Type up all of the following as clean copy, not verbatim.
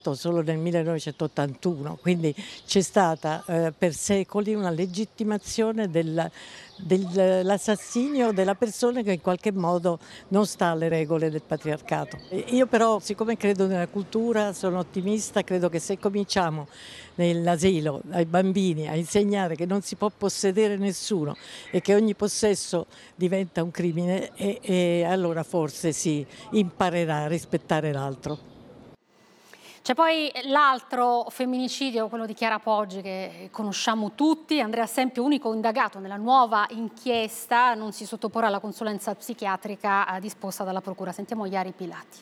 Solo nel 1981, quindi c'è stata per secoli una legittimazione dell'assassinio della persona che in qualche modo non sta alle regole del patriarcato. Io però, siccome credo nella cultura, sono ottimista, credo che se cominciamo nell'asilo ai bambini a insegnare che non si può possedere nessuno e che ogni possesso diventa un crimine, e allora forse si imparerà a rispettare l'altro. C'è poi l'altro femminicidio, quello di Chiara Poggi, che conosciamo tutti. Andrea Sempio, unico indagato nella nuova inchiesta, non si sottoporrà alla consulenza psichiatrica disposta dalla Procura. Sentiamo Iari Pilati.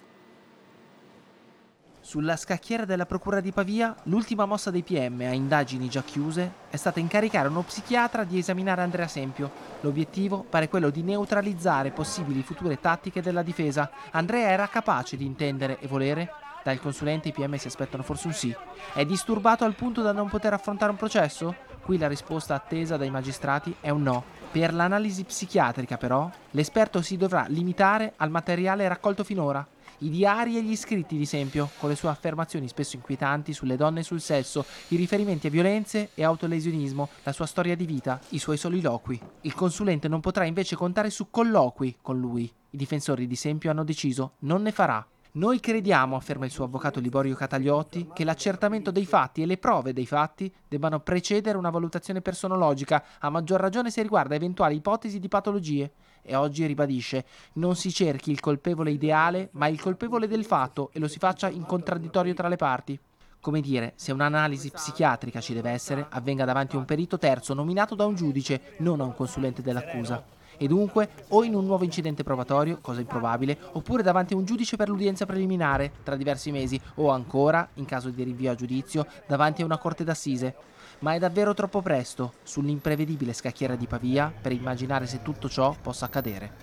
Sulla scacchiera della Procura di Pavia, l'ultima mossa dei PM a indagini già chiuse è stata incaricare uno psichiatra di esaminare Andrea Sempio. L'obiettivo pare quello di neutralizzare possibili future tattiche della difesa. Andrea era capace di intendere e volere? Dal consulente i PM si aspettano forse un sì. È disturbato al punto da non poter affrontare un processo? Qui la risposta attesa dai magistrati è un no. Per l'analisi psichiatrica però, l'esperto si dovrà limitare al materiale raccolto finora. I diari e gli scritti di Sempio, con le sue affermazioni spesso inquietanti sulle donne e sul sesso, i riferimenti a violenze e autolesionismo, la sua storia di vita, i suoi soliloqui. Il consulente non potrà invece contare su colloqui con lui. I difensori di Sempio hanno deciso non ne farà. Noi crediamo, afferma il suo avvocato Liborio Cataliotti, che l'accertamento dei fatti e le prove dei fatti debbano precedere una valutazione personologica, a maggior ragione se riguarda eventuali ipotesi di patologie. E oggi ribadisce, non si cerchi il colpevole ideale, ma il colpevole del fatto e lo si faccia in contraddittorio tra le parti. Come dire, se un'analisi psichiatrica ci deve essere, avvenga davanti a un perito terzo nominato da un giudice, non a un consulente dell'accusa. E dunque, o in un nuovo incidente probatorio, cosa improbabile, oppure davanti a un giudice per l'udienza preliminare, tra diversi mesi, o ancora, in caso di rinvio a giudizio, davanti a una corte d'assise. Ma è davvero troppo presto, sull'imprevedibile scacchiera di Pavia, per immaginare se tutto ciò possa accadere.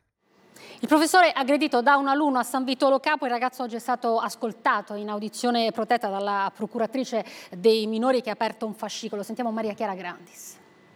Il professore aggredito da un alunno a San Vito Lo Capo, il ragazzo oggi è stato ascoltato in audizione protetta dalla procuratrice dei minori che ha aperto un fascicolo. Sentiamo Maria Chiara Grandis.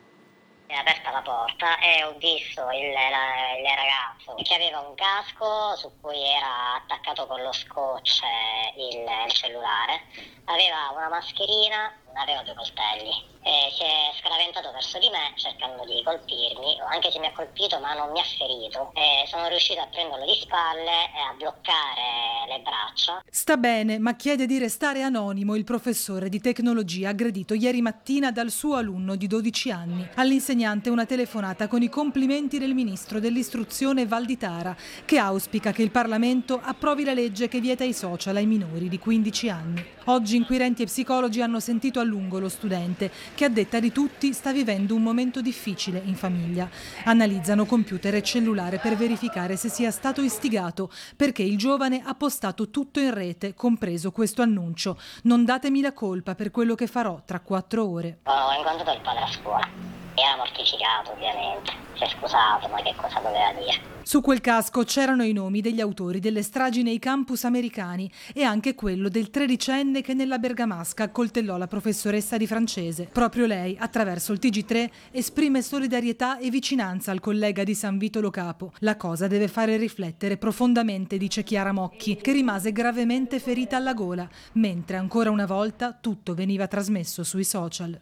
È aperta la porta e ho visto il ragazzo che aveva un casco su cui era attaccato con lo scotch il cellulare, aveva una mascherina, aveva 2 coltelli e si è scaraventato verso di me cercando di colpirmi, anche se mi ha colpito ma non mi ha ferito, e sono riuscito a prenderlo di spalle e a bloccare le braccia. Sta bene, ma chiede di restare anonimo il professore di tecnologia aggredito ieri mattina dal suo alunno di 12 anni. All'insegnante una telefonata con i complimenti del ministro dell'istruzione Valditara, che auspica che il Parlamento approvi la legge che vieta i social ai minori di 15 anni. Oggi inquirenti e psicologi hanno sentito a lungo lo studente, che a detta di tutti sta vivendo un momento difficile in famiglia. Analizzano computer e cellulare per verificare se sia stato istigato, perché il giovane ha postato tutto in rete, compreso questo annuncio: non datemi la colpa per quello che farò tra 4 ore. Ho incontrato il padre a scuola. Era mortificato, ovviamente. Si è scusato, ma che cosa doveva dire? Su quel casco c'erano i nomi degli autori delle stragi nei campus americani e anche quello del 13enne che nella Bergamasca accoltellò la professoressa di francese. Proprio lei, attraverso il TG3, esprime solidarietà e vicinanza al collega di San Vito Lo Capo. La cosa deve fare riflettere profondamente, dice Chiara Mocchi, che rimase gravemente ferita alla gola, mentre ancora una volta tutto veniva trasmesso sui social.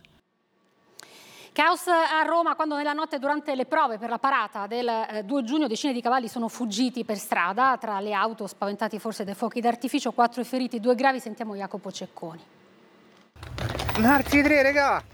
Caos a Roma quando nella notte durante le prove per la parata del 2 giugno decine di cavalli sono fuggiti per strada, tra le auto spaventati forse dai fuochi d'artificio, 4 feriti, 2 gravi. Sentiamo Jacopo Cecconi. Altri 3, regà!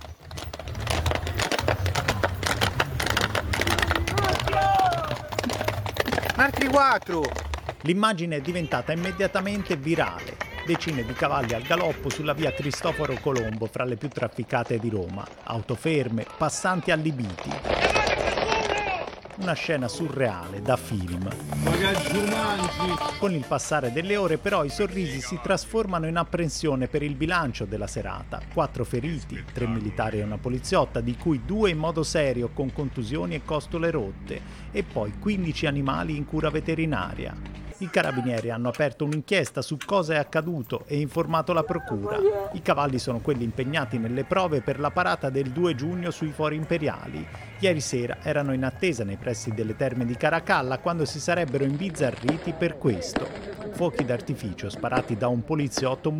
Altri 4! L'immagine è diventata immediatamente virale. Decine di cavalli al galoppo sulla via Cristoforo Colombo, fra le più trafficate di Roma. Auto ferme, passanti allibiti. Una scena surreale da film. Con il passare delle ore però i sorrisi si trasformano in apprensione per il bilancio della serata. 4 feriti, 3 militari e una poliziotta, di cui 2 in modo serio con contusioni e costole rotte, e poi 15 animali in cura veterinaria. I carabinieri hanno aperto un'inchiesta su cosa è accaduto e informato la procura. I cavalli sono quelli impegnati nelle prove per la parata del 2 giugno sui Fori Imperiali. Ieri sera erano in attesa nei pressi delle terme di Caracalla quando si sarebbero imbizzarriti per questo. Fuochi d'artificio sparati da un poliziotto